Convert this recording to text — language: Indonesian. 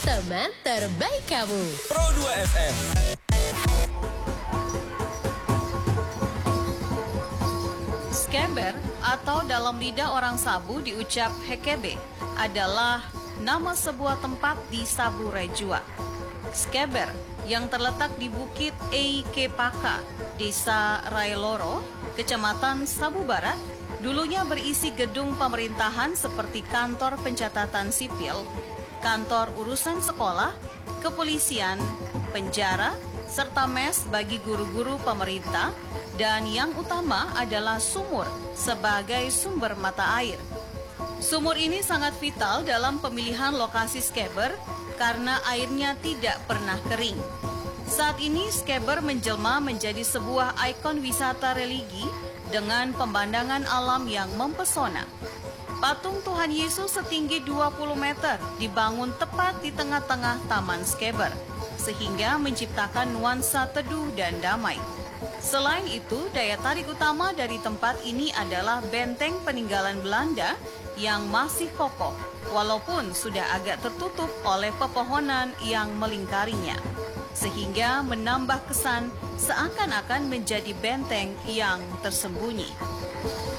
teman terbaik kamu. Pro 2 FM. Skeber atau dalam lidah orang Sabu diucap Hekebe adalah nama sebuah tempat di Sabu Rejua. Skeber yang terletak di Bukit Eikepaka, Desa Railoro, Kecamatan Sabu Barat, dulunya berisi gedung pemerintahan seperti kantor pencatatan sipil, kantor urusan sekolah, kepolisian, penjara, serta mes bagi guru-guru pemerintah, dan yang utama adalah sumur sebagai sumber mata air. Sumur ini sangat vital dalam pemilihan lokasi Skeber karena airnya tidak pernah kering. Saat ini Skeber menjelma menjadi sebuah ikon wisata religi dengan pemandangan alam yang mempesona. Patung Tuhan Yesus setinggi 20 meter dibangun tepat di tengah-tengah Taman Skeber, sehingga menciptakan nuansa teduh dan damai. Selain itu, daya tarik utama dari tempat ini adalah benteng peninggalan Belanda yang masih kokoh, walaupun sudah agak tertutup oleh pepohonan yang melingkarinya, sehingga menambah kesan seakan-akan menjadi benteng yang tersembunyi.